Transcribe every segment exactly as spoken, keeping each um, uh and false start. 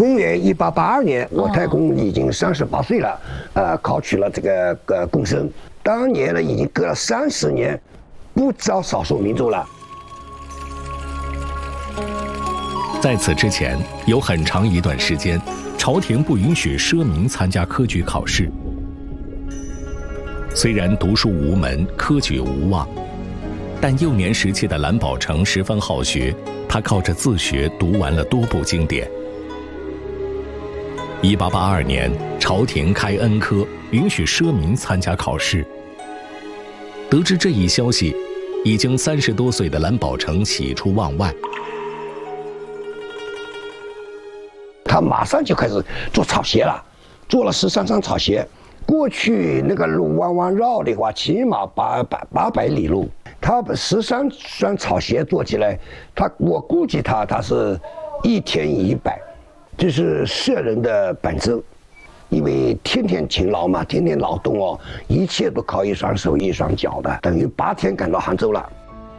公元一八八二年，我太公已经三十八岁了，呃，考取了这个呃贡生。当年呢，已经隔了三十年，不招少数民族了。 在此之前，有很长一段时间，朝廷不允许奢民参加科举考试。虽然读书无门，科举无望，但幼年时期的蓝宝成十分好学，他靠着自学读完了多部经典。一八八二年，朝廷开恩科，允许奢民参加考试。得知这一消息，已经三十多岁的蓝宝成喜出望外。 他马上就开始做草鞋了，做了十三双草鞋。过去那个路弯弯绕的话，起码八百八百里路。他把十三双草鞋做起来，他我估计他他是一天一百。这是社人的本质，因为天天勤劳嘛，天天劳动哦，一切都靠一双手一双脚的，等于八天赶到杭州了。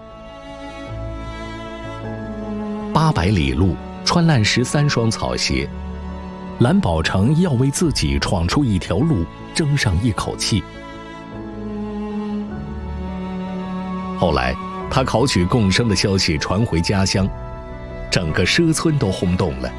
八百里路，穿烂十三双草鞋，蓝宝成要为自己闯出一条路争上一口气。后来，他考取贡生的消息传回家乡，整个赊村都轰动了。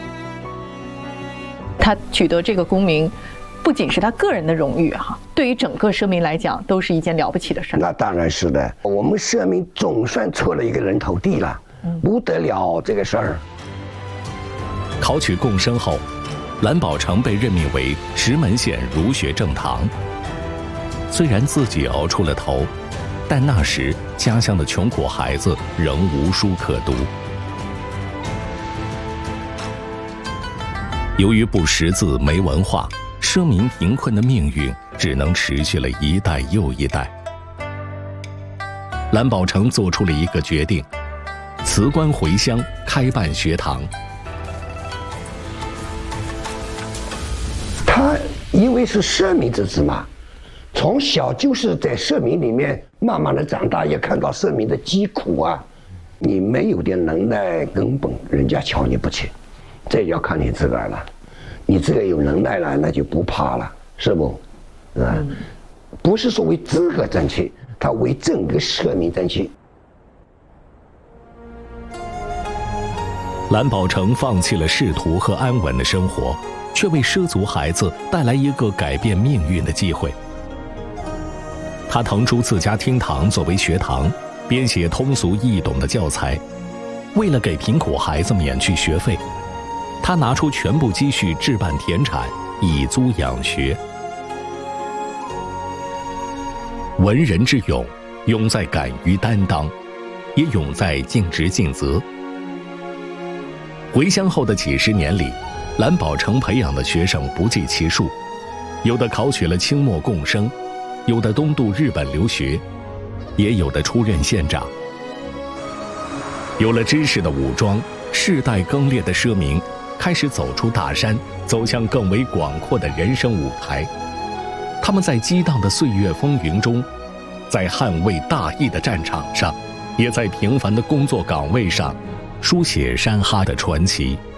他取得这个功名，不仅是他个人的荣誉哈，对于整个社民来讲，都是一件了不起的事。 那当然是的，我们社民总算出了一个人头地了，嗯、不得了这个事儿。 考取贡生后，蓝宝成被任命为石门县儒学正堂。虽然自己熬出了头，但那时家乡的穷苦孩子仍无书可读。由于不识字没文化，奢民贫困的命运只能持续了一代又一代。蓝宝成做出了一个决定，辞官回乡开办学堂。 他因为是社民之子嘛，从小就是在社民里面慢慢的长大，也看到社民的疾苦啊。你没有点能耐，根本人家瞧你不起。这要看你自个儿了，你自个儿有能耐了，那就不怕了，是不？啊、嗯，不是说为资格争气，他为整个社民争气。 蓝宝成放弃了仕途和安稳的生活，却为畲族孩子带来一个改变命运的机会。他腾出自家厅堂作为学堂，编写通俗易懂的教材。为了给贫苦孩子免去学费，他拿出全部积蓄置办田产，以租养学。文人之勇，勇在敢于担当，也勇在尽职尽责。回乡后的几十年里，蓝宝成培养的学生不计其数，有的考取了清末贡生，有的东渡日本留学，也有的出任县长。有了知识的武装，世代更迭的奢民开始走出大山，走向更为广阔的人生舞台。他们在激荡的岁月风云中，在捍卫大义的战场上，也在平凡的工作岗位上书写山哈的传奇。